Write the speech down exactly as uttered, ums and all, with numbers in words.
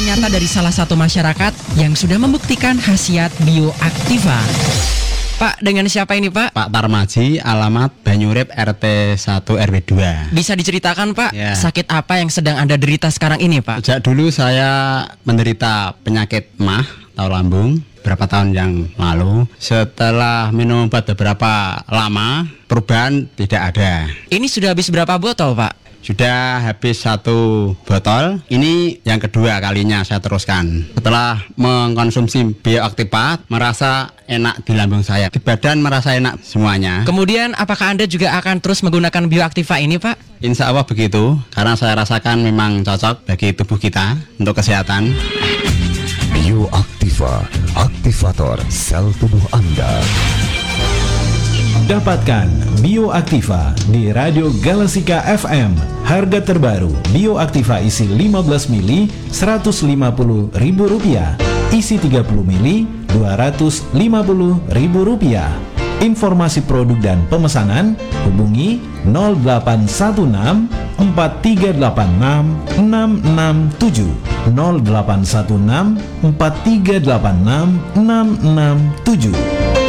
pengalaman nyata dari salah satu masyarakat yang sudah membuktikan khasiat bioaktiva. Pak, dengan siapa ini Pak? Pak Tarmaji, alamat Banyurip R T satu R W dua. Bisa diceritakan Pak, Ya. sakit apa yang sedang Anda derita sekarang ini Pak? Sejak dulu saya menderita penyakit mah atau lambung berapa tahun yang lalu. Setelah minum obat beberapa lama, perubahan tidak ada. Ini sudah habis berapa botol Pak? Sudah habis satu botol. Ini yang kedua kalinya saya teruskan. Setelah mengkonsumsi bioaktiva, merasa enak di lambung saya. Di badan merasa enak semuanya. Kemudian apakah Anda juga akan terus menggunakan bioaktiva ini Pak? Insya Allah begitu, karena saya rasakan memang cocok bagi tubuh kita untuk kesehatan. Bioaktiva, aktivator sel tubuh Anda. Dapatkan Bioaktiva di Radio Galasika F M. Harga terbaru Bioaktiva isi lima belas mili seratus lima puluh ribu rupiah, isi tiga puluh mili dua ratus lima puluh ribu rupiah. Informasi produk dan pemesanan hubungi nol delapan satu enam empat tiga delapan enam enam enam tujuh nol delapan satu enam empat tiga delapan enam enam enam tujuh.